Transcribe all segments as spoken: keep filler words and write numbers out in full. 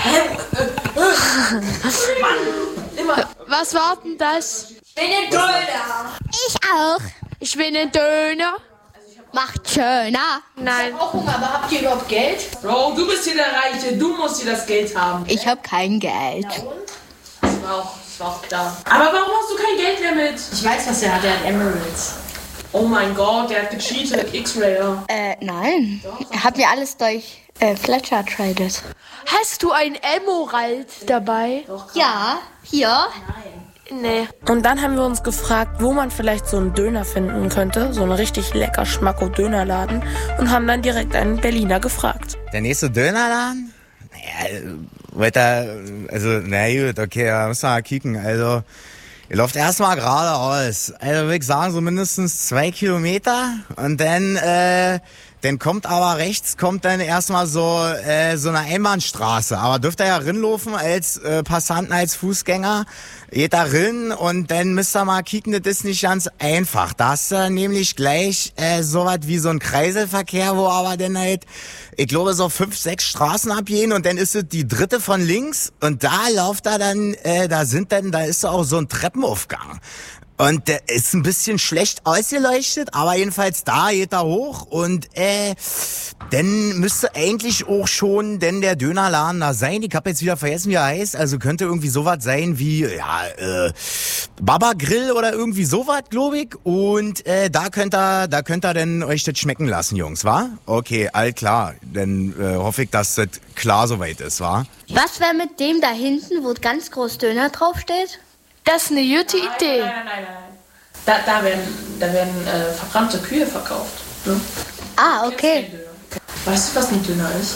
Mann, immer. Was war denn das? Ich will einen Döner. Ich auch. Ich will einen Döner. Macht schöner. Nein. Ich hab auch Hunger, aber habt ihr überhaupt Geld? Bro, du bist hier der Reiche, du musst hier das Geld haben. Ich hab kein Geld. Ja, und? Das war auch, das war auch klar. Aber warum hast du kein Geld mehr mit? Ich weiß, was er hat, er hat Emeralds. Oh mein Gott, der hat gecheatet, X-Rayer. Äh, nein. Er hat mir alles durch äh, Fletcher tradet. Hast du ein Emerald dabei? Ja, hier. Nee. Und dann haben wir uns gefragt, wo man vielleicht so einen Döner finden könnte, so einen richtig lecker Schmacko-Dönerladen, und haben dann direkt einen Berliner gefragt. Der nächste Dönerladen? Naja, weiter, also, na gut, okay, da müssen wir mal kicken. Also, ihr lauft erstmal geradeaus. Also, würde ich sagen, so mindestens zwei Kilometer. Und dann, äh, dann kommt aber rechts, kommt dann erstmal so, äh, so eine Einbahnstraße. Aber dürft ihr ja rinlaufen als äh, Passanten, als Fußgänger. Geht da rin und dann müsst ihr mal kicken, das ist nicht ganz einfach. Da hast du nämlich gleich äh, so was wie so ein Kreiselverkehr, wo aber dann halt, ich glaube, so fünf, sechs Straßen abgehen und dann ist es die dritte von links und da lauft da dann, äh, da sind dann, da ist auch so ein Treppenaufgang. Und der ist ein bisschen schlecht ausgeleuchtet, aber jedenfalls da geht er hoch und äh, dann müsste eigentlich auch schon denn der Dönerladen da sein. Ich habe jetzt wieder vergessen, wie er heißt. Also könnte irgendwie sowas sein wie ja äh, Baba Grill oder irgendwie sowas, glaube ich. Und äh, da könnt ihr, da könnt ihr denn euch das schmecken lassen, Jungs, wa? Okay, all klar. Dann äh, hoffe ich, dass das klar soweit ist, wa? Was wäre mit dem da hinten, wo ganz groß Döner draufsteht? Das ist eine gute Idee. Nein, nein, nein, nein. Da, da werden, da werden äh, verbrannte Kühe verkauft. Ne? Ah, okay. Weißt du, was ein Döner ist?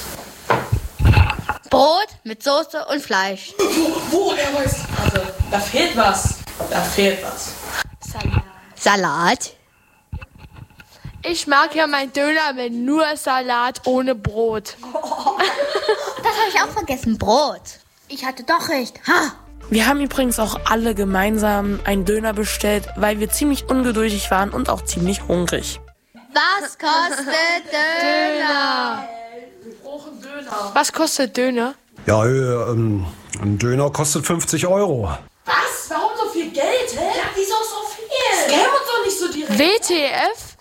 Brot mit Soße und Fleisch. Wo, woher weißt du? Also, da fehlt was. Da fehlt was. Salat. Salat. Ich mag ja meinen Döner mit nur Salat ohne Brot. Das habe ich auch vergessen. Brot. Ich hatte doch recht. Ha! Wir haben übrigens auch alle gemeinsam einen Döner bestellt, weil wir ziemlich ungeduldig waren und auch ziemlich hungrig. Was kostet Döner? Wir brauchen Döner. Was kostet Döner? Ja, äh, ähm, ein Döner kostet fünfzig Euro. Was? Warum so viel Geld, hä? Ja, wieso so viel? Scam uns doch nicht so direkt. W T F?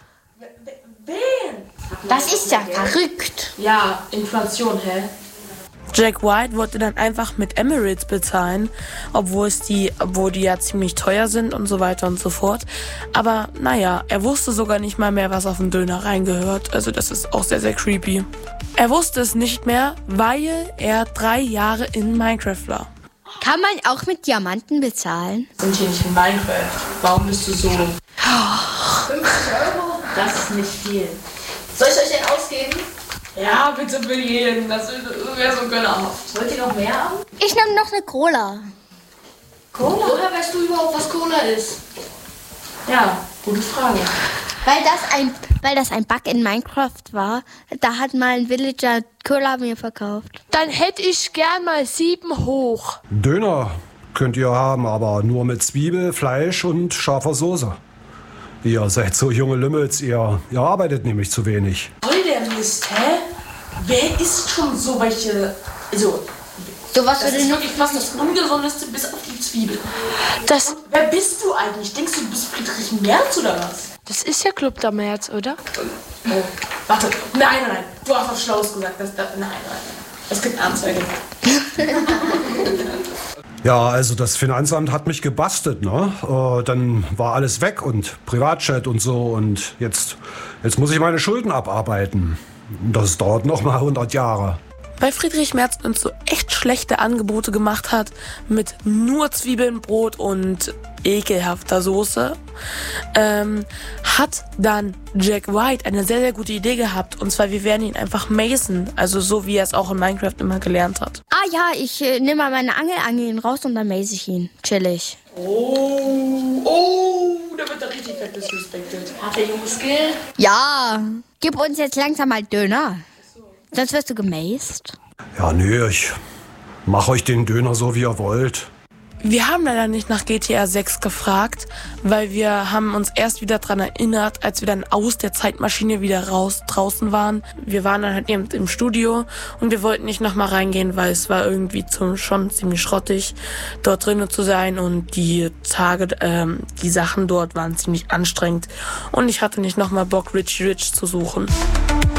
Wen? Das ist ja verrückt. Ja, Inflation, hä? Jack White wollte dann einfach mit Emeralds bezahlen, obwohl es die, obwohl die ja ziemlich teuer sind und so weiter und so fort. Aber naja, er wusste sogar nicht mal mehr, was auf den Döner reingehört. Also das ist auch sehr, sehr creepy. Er wusste es nicht mehr, weil er drei Jahre in Minecraft war. Kann man auch mit Diamanten bezahlen? Sind hier nicht in Minecraft. Warum bist du so? fünfzig Euro? Das ist nicht viel. Soll ich euch den ausgeben? Ja, bitte für jeden. Das wäre so gönnerhaft. Wollt ihr noch mehr haben? Ich nehme noch eine Cola. Cola? Woher weißt du überhaupt, was Cola ist? Ja, gute Frage. Weil das ein, weil das ein Bug in Minecraft war. Da hat mal ein Villager Cola mir verkauft. Dann hätte ich gern mal sieben hoch. Döner könnt ihr haben, aber nur mit Zwiebel, Fleisch und scharfer Soße. Ihr seid so junge Lümmels, ihr, ihr arbeitet nämlich zu wenig. Voll der Mist, hä? Wer isst schon so welche... Also, So was das würde ist nur wirklich fast das Ungesundeste bis auf die Zwiebel. Das, Wer bist du eigentlich? Denkst du, du bist Friedrich Merz oder was? das ist ja Club der März, oder? Oh, warte. Nein, nein, nein. Du hast was Schlaues gesagt. Das, das, nein, nein, nein. Es gibt Anzeige. Ja, also das Finanzamt hat mich gebastelt, ne? Äh, dann war alles weg und Privatchat und so und jetzt, jetzt muss ich meine Schulden abarbeiten. Das dauert noch mal hundert Jahre. Weil Friedrich Merz uns so echt schlechte Angebote gemacht hat mit nur Zwiebeln, Brot und ekelhafter Soße, ähm, hat dann Jack White eine sehr, sehr gute Idee gehabt. Und zwar, wir werden ihn einfach macen. Also so, wie er es auch in Minecraft immer gelernt hat. Ah ja, ich äh, nehme mal meine Angel, angel ihn raus und dann maze ich ihn. Chillig. Oh, oh, da wird er richtig fett disrespected. Hat der Junge Skill? Ja, gib uns jetzt langsam mal Döner. Sonst wirst du gemazed. Ja, nö, ich mach euch den Döner so, wie ihr wollt. Wir haben leider nicht nach G T A sechs gefragt, weil wir haben uns erst wieder dran erinnert, als wir dann aus der Zeitmaschine wieder raus draußen waren. Wir waren dann halt eben im Studio und wir wollten nicht nochmal reingehen, weil es war irgendwie zum, schon ziemlich schrottig, dort drinnen zu sein und die Tage, ähm, die Sachen dort waren ziemlich anstrengend und ich hatte nicht nochmal Bock, Richie Rich zu suchen.